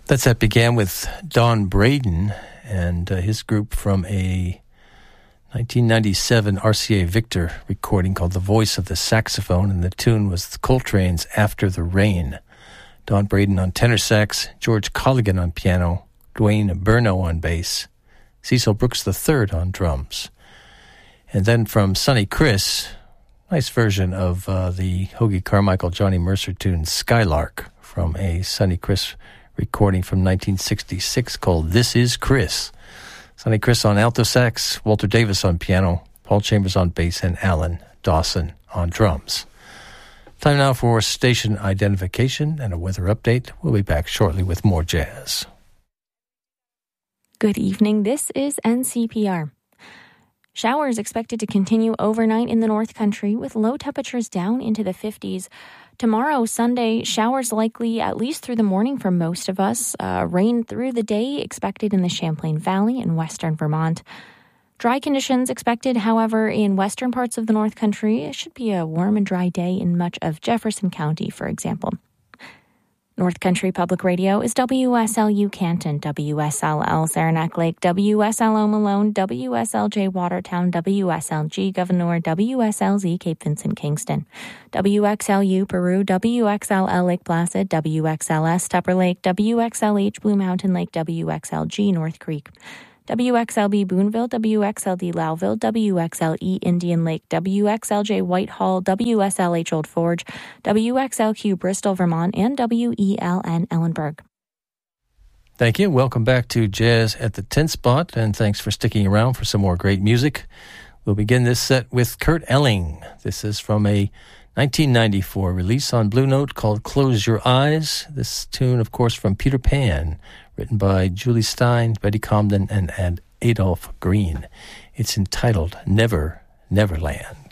That set began with Don Braden and his group from a 1997 RCA Victor recording called The Voice of the Saxophone, and the tune was Coltrane's After the Rain. Don Braden on tenor sax, George Colligan on piano, Dwayne Burno on bass, Cecil Brooks III on drums. And then from Sonny Chris, nice version of the Hoagy Carmichael, Johnny Mercer tune Skylark from a Sonny Chris recording from 1966 called This Is Chris. Sonny Chris on alto sax, Walter Davis on piano, Paul Chambers on bass, and Alan Dawson on drums. Time now for station identification and a weather update. We'll be back shortly with more jazz. Good evening. This is NCPR. Showers expected to continue overnight in the North Country with low temperatures down into the 50s. Tomorrow, Sunday, showers likely at least through the morning for most of us. Rain through the day expected in the Champlain Valley and western Vermont. Dry conditions expected, however, in western parts of the North Country. It should be a warm and dry day in much of Jefferson County, for example. North Country Public Radio is WSLU Canton, WSLL Saranac Lake, WSLO Malone, WSLJ Watertown, WSLG Governor, WSLZ Cape Vincent Kingston, WXLU Peru, WXLL Lake Placid, WXLS Tupper Lake, WXLH Blue Mountain Lake, WXLG North Creek, WXLB Boonville, WXLD Lowville, WXLE Indian Lake, WXLJ Whitehall, WSLH Old Forge, WXLQ Bristol, Vermont, and WELN Ellenburg. Thank you. Welcome back to Jazz at the 10 Spot, and thanks for sticking around for some more great music. We'll begin this set with Kurt Elling. This is from a 1994 release on Blue Note called Close Your Eyes. This tune, of course, from Peter Pan, written by Julie Stein, Betty Comden, and Adolph Green. It's entitled Never, Neverland.